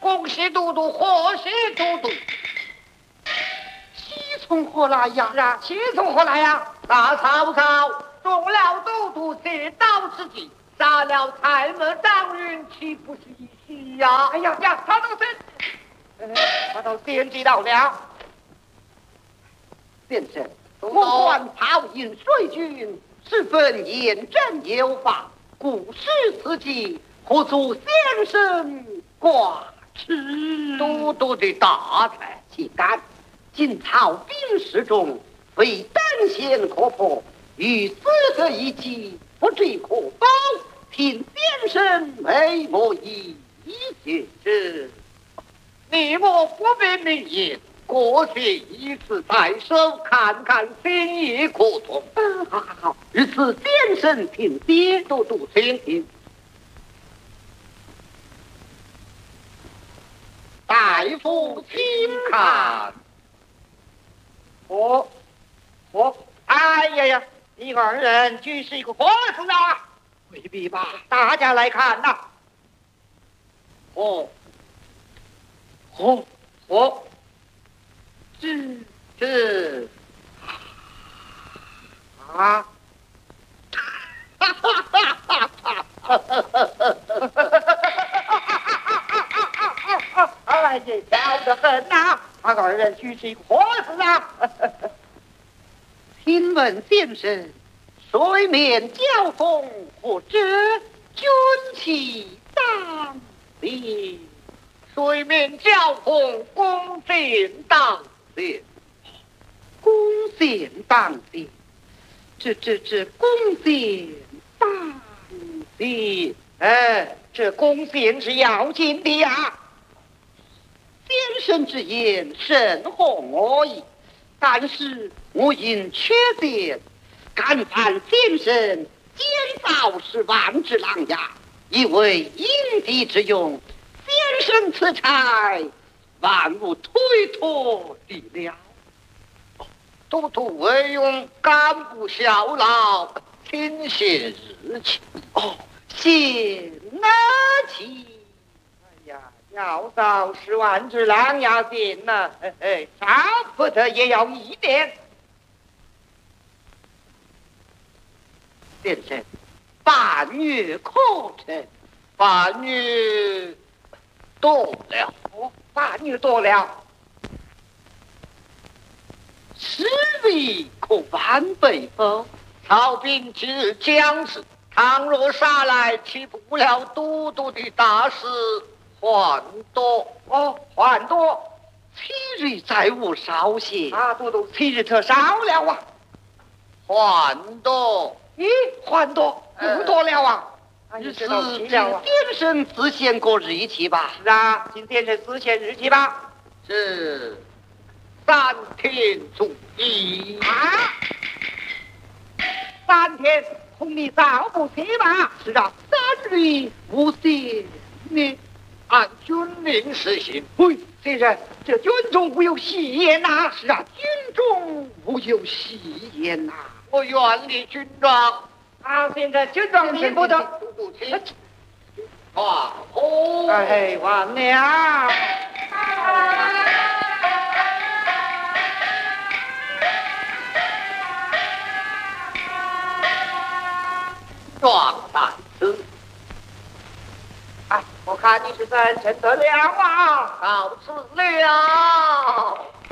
恭喜都督，贺喜都督。 喜从何来呀？ 是啊，喜从何来呀？大曹操中了都督借刀之计，杀了蔡门张云，岂不是一喜呀？哎呀呀，他都是，他都惦记到了。 先生，我观曹营水军十分严整有法，故事此计，何足先生挂齿？ 都督的大才， 岂敢！今曹兵士中，非单线可破，与此个一计，不知可否？请先生为我一解释。 你我不必明言。过去一次在手，看看心意可同。 好，如此先生请爹都督请听。 大夫请看。哎呀，你二人居是一个活事啊！ 未必吧？ 大家来看呐。是啊，哎呀，笑得很呐！他二人居是一个活事啊！ 请问先生，水面交锋，何知军旗当立？ 水面交锋，弓箭当先， 弓箭当先，这弓箭当先， 这弓箭是要紧的呀。 先生之言甚合我意，但是我因缺箭，敢犯先生监造是万之狼牙，以为应敌之用。先生此差，万无推脱的了。 都督为用干部效劳，请谢日期。 谢那起。 哎呀，要造10万只狼牙箭呢，差不多也要1年。 先生，半月可成， 半月多了，半月多了。 实力可完备否？ 曹兵之将士，倘若杀来，岂不了都督的大事患多？患多。 7日再无稍歇都督7日特少了啊。患多？咦，患多不多了啊？ 日是先生自限过日期吧？ 是啊，今天是自限日期吧？ 是 3天足矣啊！3天，同你早不起吧？ 是啊，3日无限呢。 按军令实行。喂，先生，这军中无有戏言呐。 是啊，军中无有戏言呐。 我愿立军装。现在军装你不得。完了。壮胆子。我看你是真诚得了啊，告辞了。